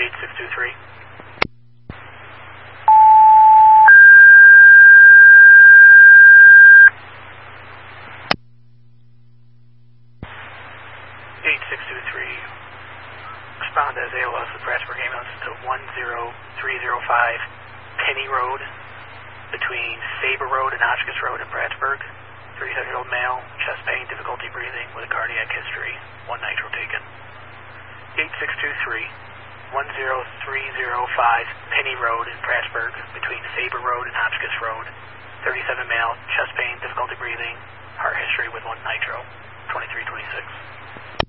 8623. Respond as ALS with Prattsburg ambulance to 10305 Penny Road between Faber Road and Hotchkiss Road in Prattsburg. 37-year-old male, chest pain, difficulty breathing with a cardiac history, 1 nitro taken. 8623 10305 Penny Road in Prattsburg between Faber Road and Hotchkiss Road. 37 male, chest pain, difficulty breathing, heart history with 1 nitro, 2326.